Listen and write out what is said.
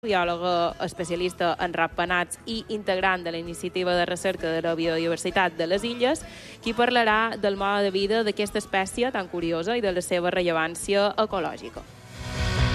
biòloga especialista en ratpenats i integrant de la iniciativa de recerca de la biodiversitat de les illes, qui parlarà del mode de vida d'aquesta espècie tan curiosa i de la seva rellevància ecològica.